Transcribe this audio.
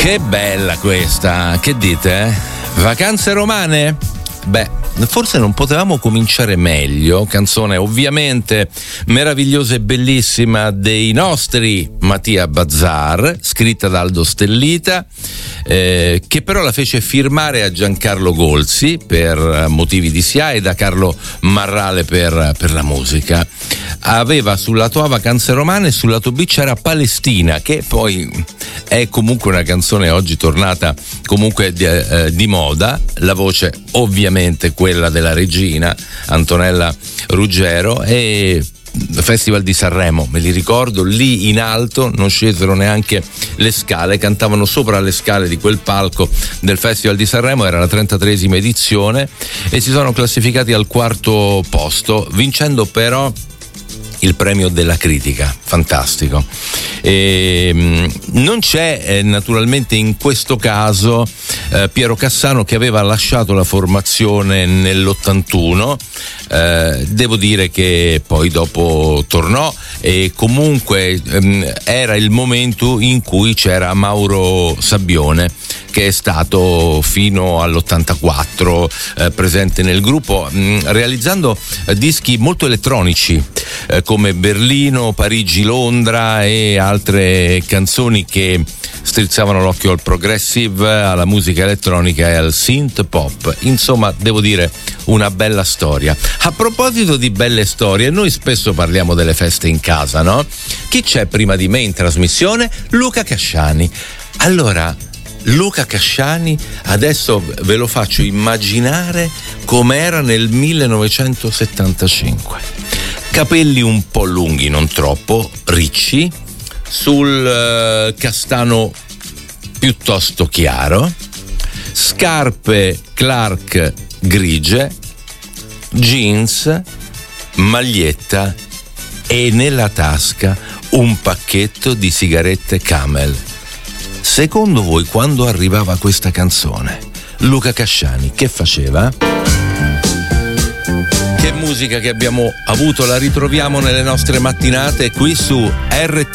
Che bella questa, che dite? Vacanze romane? Beh, forse non potevamo cominciare meglio. Canzone ovviamente meravigliosa e bellissima dei nostri Mattia Bazzar, scritta da Aldo Stellita, che però la fece firmare a Giancarlo Golsi per motivi di SIA e da Carlo Marrale per la musica. Aveva sul lato A Vacanze romane e sul lato B c'era Palestina, che poi è comunque una canzone oggi tornata comunque di moda. La voce ovviamente quella della regina Antonella Ruggero, e Festival di Sanremo, me li ricordo, lì in alto non scesero neanche le scale, cantavano sopra le scale di quel palco del Festival di Sanremo. Era la 33esima edizione e si sono classificati al 4° posto, vincendo però il premio della critica. Fantastico. Non c'è naturalmente in questo caso Piero Cassano, che aveva lasciato la formazione nell'81. Devo dire che poi dopo tornò, e comunque era il momento in cui c'era Mauro Sabbione, che è stato fino all'84 presente nel gruppo, realizzando dischi molto elettronici come Berlino, Parigi, Londra e altre canzoni che strizzavano l'occhio al progressive, alla musica elettronica e al synth pop. Insomma, devo dire, una bella storia. A proposito di belle storie, noi spesso parliamo delle feste in casa, no? Chi c'è prima di me in trasmissione? Luca Casciani. Allora, Luca Casciani, adesso ve lo faccio immaginare com'era nel 1975. Capelli un po' lunghi, non troppo, ricci, sul castano piuttosto chiaro, scarpe Clark grigie, jeans, maglietta e nella tasca un pacchetto di sigarette Camel. Secondo voi, quando arrivava questa canzone, Luca Casciani che faceva? Che musica che abbiamo avuto, la ritroviamo nelle nostre mattinate qui su RTL